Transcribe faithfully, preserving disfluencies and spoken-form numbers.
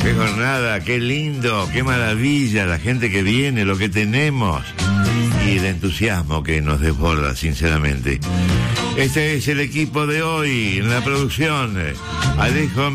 Qué jornada, qué lindo, qué maravilla la gente que viene, lo que tenemos y el entusiasmo que nos desborda, sinceramente. Este es el equipo de hoy en la producción. Alejo